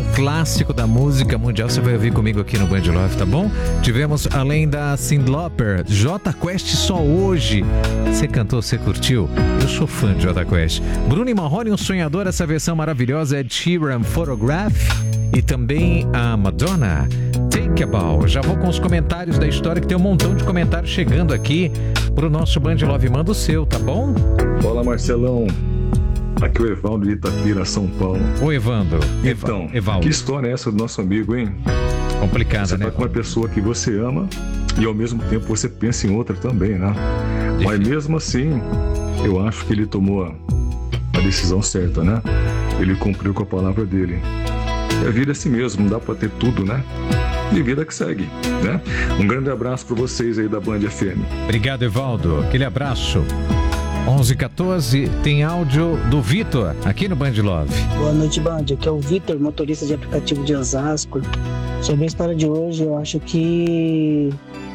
um clássico da música mundial. Você vai ouvir comigo aqui no Band Love, tá bom? Tivemos, além da Cyndi Lauper, Jota Quest Só Hoje. Você cantou, você curtiu? Eu sou fã de Jota Quest. Bruno e Marrone, Um Sonhador, essa versão maravilhosa é Ed Sheeran, Photograph. E também a Madonna, Take a Bow. Já vou com os comentários da história, que tem um montão de comentários chegando aqui pro nosso Band Love. Manda o seu, tá bom? Olá, Marcelão. Aqui é o Evaldo de Itapira, São Paulo. Oi, Evandro. Então, Evaldo. Que história é essa do nosso amigo, hein? Complicada, você né? Tá com uma pessoa que você ama e ao mesmo tempo você pensa em outra também, né? Mas mesmo assim, eu acho que ele tomou a decisão certa, né? Ele cumpriu com a palavra dele. A vida é assim mesmo, não dá pra ter tudo, né? E vida que segue, né? Um grande abraço pra vocês aí da Band FM. Obrigado, Evaldo. Aquele abraço. 11h14, tem áudio do Vitor, aqui no Band Love. Boa noite, Band. Aqui é o Vitor, motorista de aplicativo de Osasco. Sobre a história de hoje, eu acho que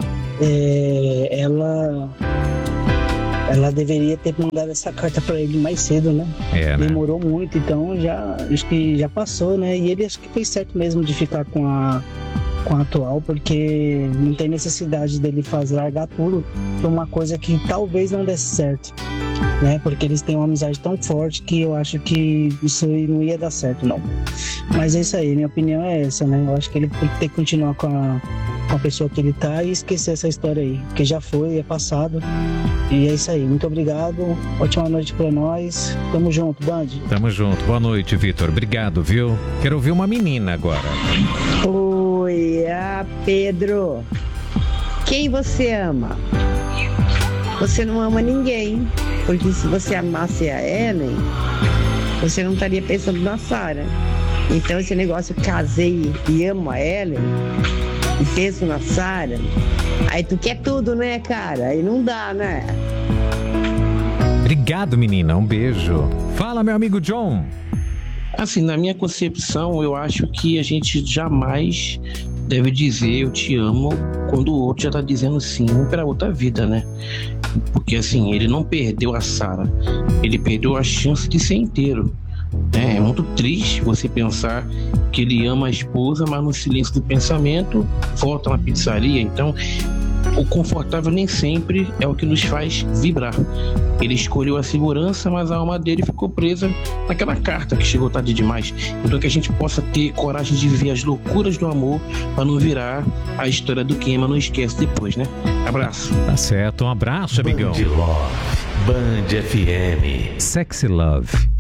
ela deveria ter mandado essa carta para ele mais cedo, né? Né? Demorou muito, então acho que já passou, né? E ele acho que fez certo mesmo de ficar com a atual, porque não tem necessidade dele largar tudo por uma coisa que talvez não desse certo, né? Porque eles têm uma amizade tão forte que eu acho que isso não ia dar certo, não. Mas é isso aí, minha opinião é essa, né? Eu acho que ele tem que continuar com a pessoa que ele tá e esquecer essa história aí, porque já foi, é passado. E é isso aí, muito obrigado, ótima noite pra nós, tamo junto, Band. Tamo junto, boa noite, Vitor, obrigado, viu? Quero ouvir uma menina agora. Oi, Pedro, quem você ama? Você não ama ninguém, porque se você amasse a Ellen, você não estaria pensando na Sarah. Então esse negócio, casei e amo a Ellen e penso na Sarah, aí tu quer tudo, né, cara? Aí não dá, né? Obrigado, menina, um beijo. Fala, meu amigo John. Assim, na minha concepção, eu acho que a gente jamais deve dizer eu te amo quando o outro já tá dizendo sim para outra vida, né? Porque assim, ele não perdeu a Sarah, ele perdeu a chance de ser inteiro. É muito triste você pensar que ele ama a esposa, mas no silêncio do pensamento volta na pizzaria. Então, o confortável nem sempre é o que nos faz vibrar. Ele escolheu a segurança, mas a alma dele ficou presa naquela carta que chegou tarde demais. Então que a gente possa ter coragem de viver as loucuras do amor para não virar a história do queima, não esquece depois, né? Abraço. Tá certo, um abraço, amigão. Band Love, Band FM. Sexy Love.